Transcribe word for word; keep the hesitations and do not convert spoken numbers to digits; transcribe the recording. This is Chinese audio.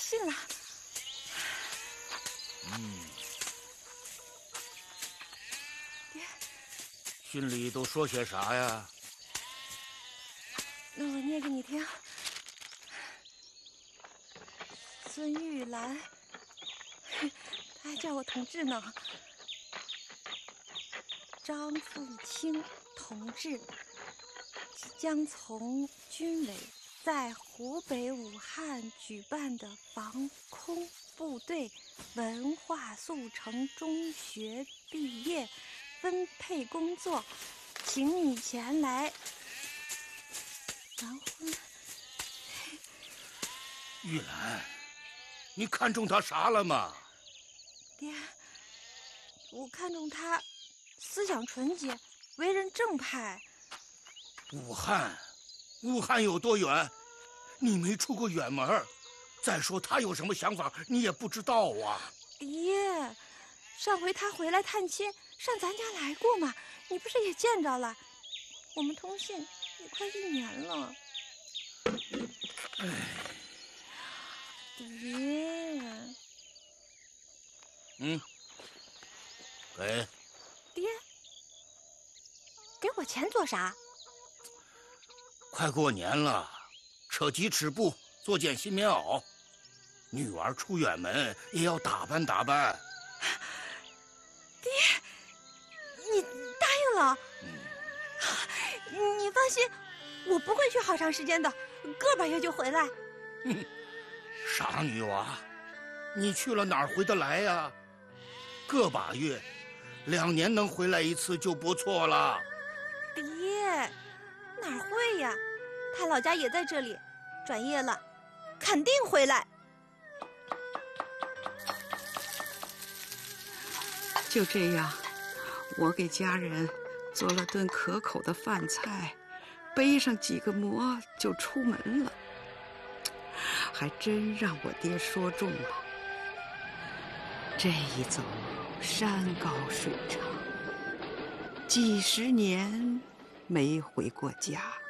信了。 嗯。 爹， 信里都说些啥呀？ 那我念给你听。孙玉兰，他还叫我同志呢。张富清同志即将从军委在湖北武汉举办的防空部队文化速成中学毕业分配工作，请你前来完婚。 玉兰，你看中他啥了吗？ 爹，我看中他思想纯洁，为人正派。 武汉，武汉有多远？你没出过远门。再说他有什么想法，你也不知道啊。 爹，上回他回来探亲，上咱家来过嘛？你不是也见着了？我们通信也快一年了。 哎， 爹， 嗯，给。 爹，给我钱做啥？ 快过年了，扯鸡尺布，做件新棉袄。女儿出远门也要打扮打扮。 爹，你答应了？嗯、你放心，我不会去好长时间的，个把月就回来。 哼，傻女娃，你去了哪儿回得来呀？个把月，两年能回来一次就不错了。 爹，哪儿会呀？他老家也在这里，转业了，肯定回来。 就这样，我给家人做了顿可口的饭菜，背上几个馍就出门了。还真让我爹说中了。这一走，山高水长，几十年没回过家。